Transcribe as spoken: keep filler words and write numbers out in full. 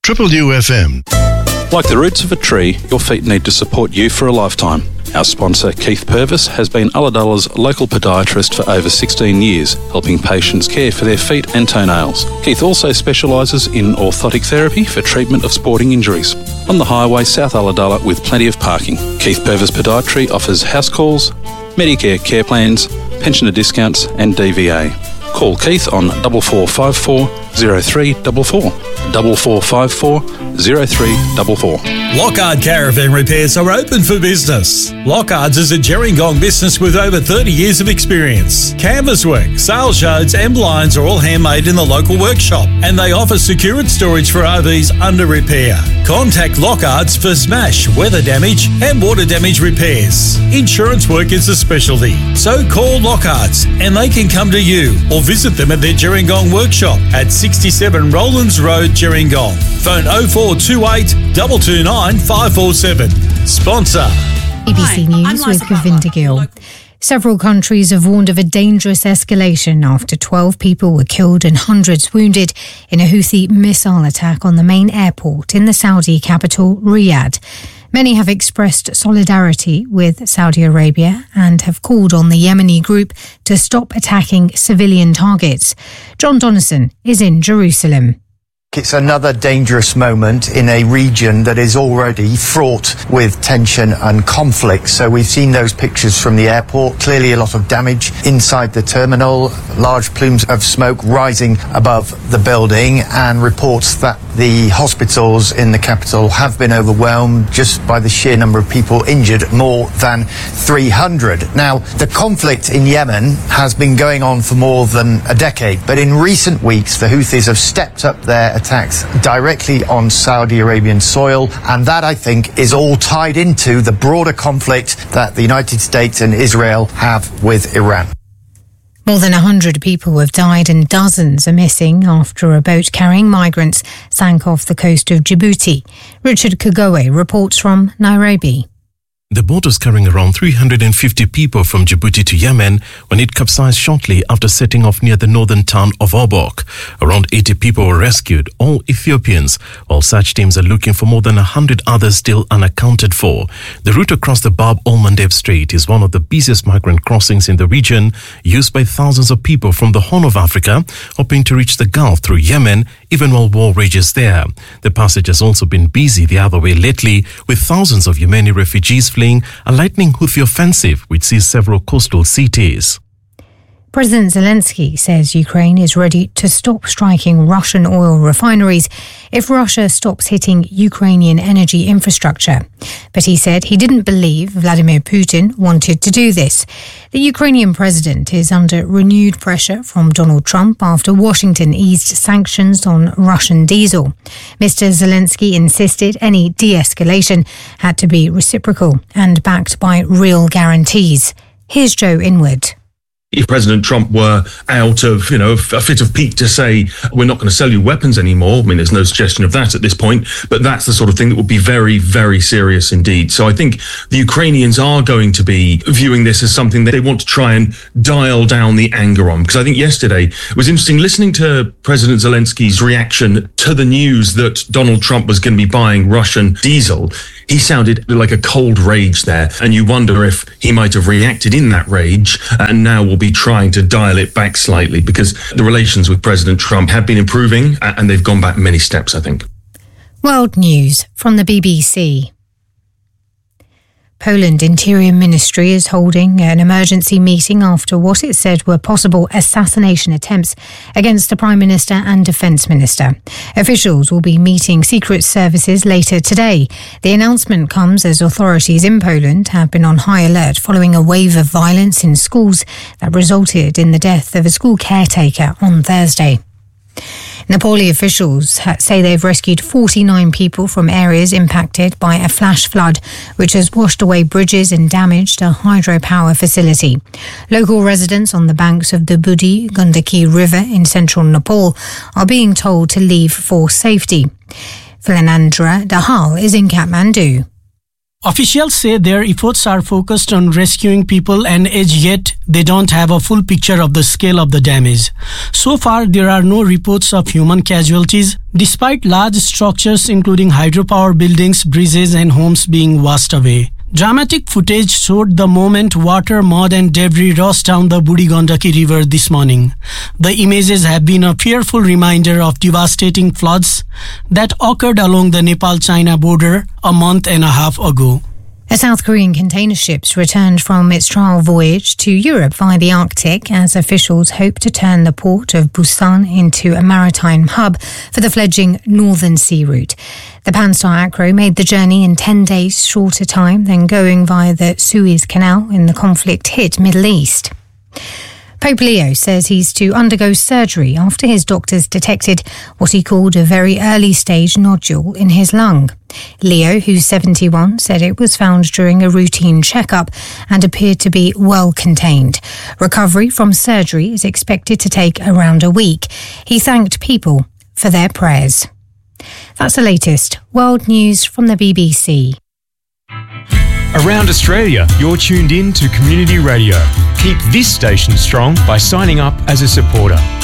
Triple U F M. Like the roots of a tree, your feet need to support you for a lifetime. Our sponsor, Keith Purvis, has been Ulladulla's local podiatrist for over sixteen years, helping patients care for their feet and toenails. Keith also specialises in orthotic therapy for treatment of sporting injuries. On the highway, South Ulladulla, with plenty of parking. Keith Purvis Podiatry offers house calls, Medicare care plans, pensioner discounts and D V A. Call Keith on four four five four, zero three four four. four four five four, zero three four four. Lockhart Caravan Repairs are open for business. Lockhart's is a Gerringong business with over thirty years of experience. Canvas work, sales yards and blinds are all handmade in the local workshop, and they offer secured storage for R Vs under repair. Contact Lockhart's for smash, weather damage and water damage repairs. Insurance work is a specialty, so call Lockhart's and they can come to you or visit them at their Gerringong workshop at sixty-seven Rowlands Road, Gerringong. Phone oh four two eight, two two nine, five four seven. Sponsor. B B C News with Govinda Gill. Several countries have warned of a dangerous escalation after twelve people were killed and hundreds wounded in a Houthi missile attack on the main airport in the Saudi capital, Riyadh. Many have expressed solidarity with Saudi Arabia and have called on the Yemeni group to stop attacking civilian targets. John Donnison is in Jerusalem. It's another dangerous moment in a region that is already fraught with tension and conflict. So we've seen those pictures from the airport. Clearly a lot of damage inside the terminal, large plumes of smoke rising above the building, and reports that the hospitals in the capital have been overwhelmed just by the sheer number of people injured, more than three hundred. Now, the conflict in Yemen has been going on for more than a decade, but in recent weeks the Houthis have stepped up their attacks directly on Saudi Arabian soil, and that, I think, is all tied into the broader conflict that the United States and Israel have with Iran. More than one hundred people have died and dozens are missing after a boat carrying migrants sank off the coast of Djibouti. Richard Kagoe reports from Nairobi. The boat was carrying around three hundred fifty people from Djibouti to Yemen when it capsized shortly after setting off near the northern town of Obok. Around eighty people were rescued, all Ethiopians, while search teams are looking for more than one hundred others still unaccounted for. The route across the Bab el-Mandeb Strait is one of the busiest migrant crossings in the region, used by thousands of people from the Horn of Africa, hoping to reach the Gulf through Yemen, even while war rages there. The passage has also been busy the other way lately, with thousands of Yemeni refugees fleeing a lightning Houthi offensive which sees several coastal cities. President Zelensky says Ukraine is ready to stop striking Russian oil refineries if Russia stops hitting Ukrainian energy infrastructure. But he said he didn't believe Vladimir Putin wanted to do this. The Ukrainian president is under renewed pressure from Donald Trump after Washington eased sanctions on Russian diesel. Mister Zelensky insisted any de-escalation had to be reciprocal and backed by real guarantees. Here's Joe Inwood. If President Trump were out of, you know, a fit of pique to say, we're not going to sell you weapons anymore, I mean, there's no suggestion of that at this point, but that's the sort of thing that would be very, very serious indeed. So I think the Ukrainians are going to be viewing this as something that they want to try and dial down the anger on. Because I think yesterday it was interesting listening to President Zelensky's reaction to the news that Donald Trump was going to be buying Russian diesel. He sounded like a cold rage there, and you wonder if he might have reacted in that rage and now will be trying to dial it back slightly, because the relations with President Trump have been improving and they've gone back many steps, I think. World News from the B B C. Poland Interior Ministry is holding an emergency meeting after what it said were possible assassination attempts against the Prime Minister and Defence Minister. Officials will be meeting secret services later today. The announcement comes as authorities in Poland have been on high alert following a wave of violence in schools that resulted in the death of a school caretaker on Thursday. Nepali officials say they've rescued forty-nine people from areas impacted by a flash flood, which has washed away bridges and damaged a hydropower facility. Local residents on the banks of the Budi Gandaki River in central Nepal are being told to leave for safety. Philanandra Dahal is in Kathmandu. Officials say their efforts are focused on rescuing people, and as yet they don't have a full picture of the scale of the damage. So far, there are no reports of human casualties, despite large structures including hydropower buildings, bridges and homes being washed away. Dramatic footage showed the moment water, mud and debris rushed down the Buri Gandaki River this morning. The images have been a fearful reminder of devastating floods that occurred along the Nepal-China border a month and a half ago. A South Korean container ship returned from its trial voyage to Europe via the Arctic as officials hope to turn the port of Busan into a maritime hub for the fledgling Northern Sea route. The Panstar Acro made the journey in ten days shorter time than going via the Suez Canal in the conflict-hit Middle East. Pope Leo says he's to undergo surgery after his doctors detected what he called a very early stage nodule in his lung. Leo, who's seventy-one, said it was found during a routine checkup and appeared to be well contained. Recovery from surgery is expected to take around a week. He thanked people for their prayers. That's the latest world news from the B B C. Around Australia, you're tuned in to Community Radio. Keep this station strong by signing up as a supporter.